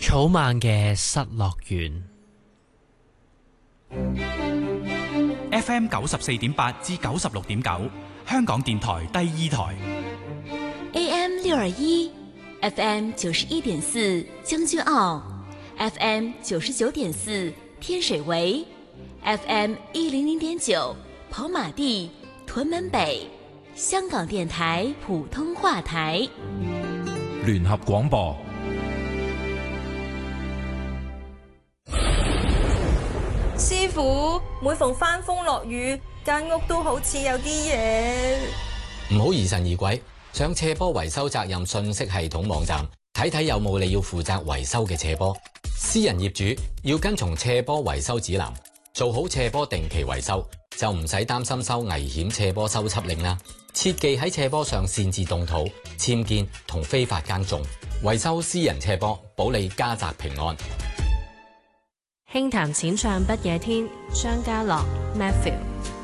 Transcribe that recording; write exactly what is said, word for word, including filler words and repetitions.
草蜢嘅失樂園。 F M 九十四點八至九十六點九，香港電台第二台。 A M 六二一，F M 九十一點四將軍澳，F M 九十九點四天水圍，F M 一零零點九跑馬地、屯門北，香港電台普通話台。 聯合廣播。 師傅，每逢翻風落雨，間屋都好似有啲嘢。 唔好疑神疑鬼，上斜坡維修責任信息系統網站睇睇有冇你要負責維修嘅斜坡。私人業主要跟從斜坡維修指南，做好斜坡定期維修，就唔使擔心收危險斜坡修葺令啦。切忌喺斜坡上擅自動土、僭建同非法耕種，維修私人斜坡，保你家宅平安。 輕談淺唱不夜天，張家樂 Matthew。